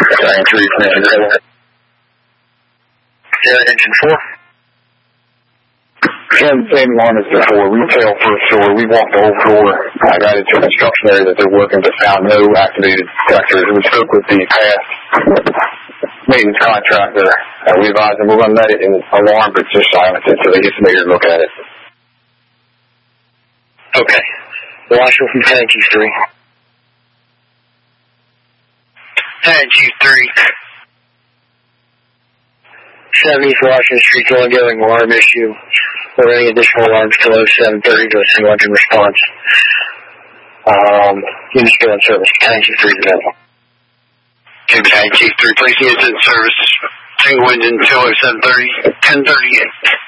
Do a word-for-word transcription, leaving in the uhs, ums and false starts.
Battalion three, Commander. Yeah, engine four. Again, same line as before, retail first floor. We walked the whole floor. I got into a construction area that they're working, but found no activated detectors. We spoke with the past maintenance contractor. Uh, we advised them we're going to let it in alarm, but just silence it so they get somebody to look at it. Okay. Washington from Tank Chief three. Tank Chief three. seventy Washington Street, ongoing alarm issue. Or any additional alarms below seven thirty to a single engine response. Um, unit still in service. Tank Chief three available. Okay, Tank Chief three, please units in service. Single engine two oh seven thirty, ten thirty-eight.